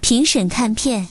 评审看片。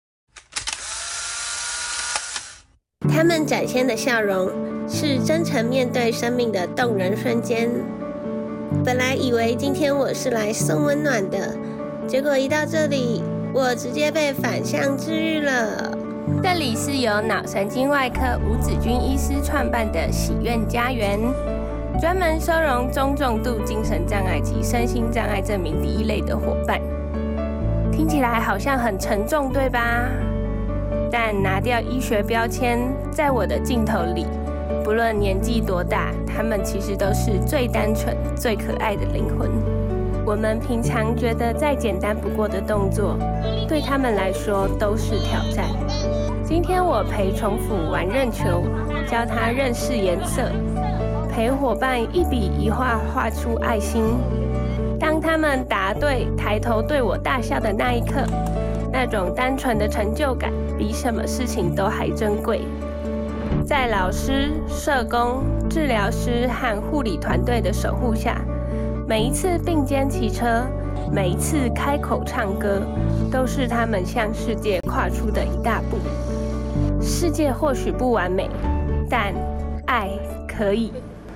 他们展现的笑容是真诚面对生命的动人瞬间。本来以为今天我是来送温暖的，结果一到这里，我直接被反向治愈了。这里是由脑神经外科吴子君医师创办的喜苑家园，专门收容中重度精神障碍及身心障碍证明第一类的伙伴。听起来好像很沉重，对吧？但拿掉医学标签，在我的镜头里，不论年纪多大，他们其实都是最单纯、最可爱的灵魂。我们平常觉得再简单不过的动作，对他们来说都是挑战。今天我陪重辅玩刃球，教他认识颜色，陪伙伴一笔一画画出爱心。当他们答对，抬头对我大笑的那一刻，那种单纯的成就感，比什么事情都还珍贵。在老师、社工、治疗师和护理团队的守护下，每一次并肩骑车，每一次开口唱歌，都是他们向世界跨出的一大步。世界或许不完美，但爱可以。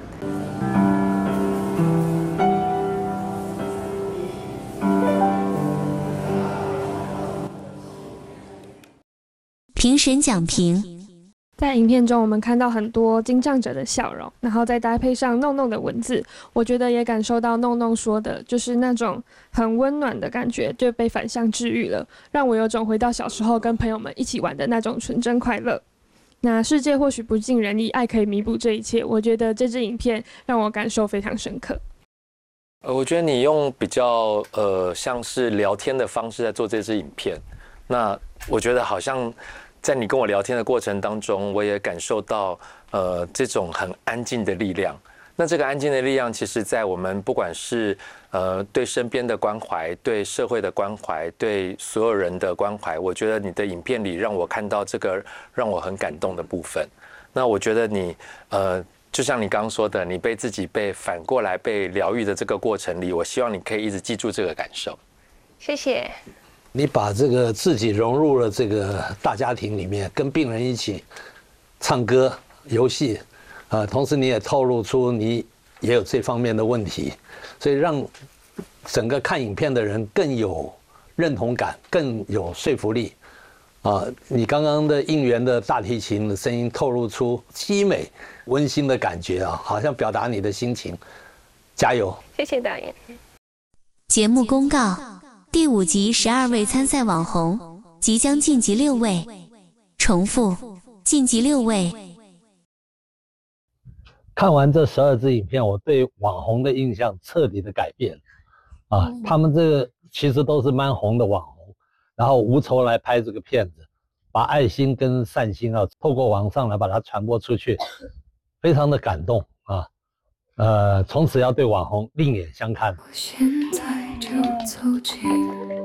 评审讲评。 在影片中，我们看到很多精障者的笑容，然后再搭配上弄弄的文字，我觉得也感受到弄弄说的，就是那种很温暖的感觉，就被反向治愈了，让我有种回到小时候跟朋友们一起玩的那种纯真快乐。那世界或许不尽人意，爱可以弥补这一切。我觉得这支影片让我感受非常深刻。 我觉得你用比较像是聊天的方式在做这支影片，那我觉得好像在你跟我聊天的过程当中，我也感受到这种很安静的力量。那这个安静的力量，其实在我们不管是对身边的关怀、对社会的关怀、对所有人的关怀，我觉得你的影片里让我看到这个让我很感动的部分。那我觉得你就像你刚刚说的，你被自己被反过来被疗愈的这个过程里，我希望你可以一直记住这个感受。 谢谢。 你把这个自己融入了这个大家庭里面，跟病人一起唱歌、游戏，同时你也透露出你也有这方面的问题，所以让整个看影片的人更有认同感，更有说服力。你刚刚的应援的大提琴的声音透露出凄美、温馨的感觉啊，好像表达你的心情。加油！ 谢谢导演。 节目公告。第5集12位参赛网红即将晋级6位，重复晋级6位。 看完这12支影片，我对网红的印象彻底的改变啊！他们这个其实都是蛮红的网红，然后无酬来拍这个片子，把爱心跟善心啊，透过网上来把它传播出去，非常的感动啊！从此要对网红另眼相看。 现在就走进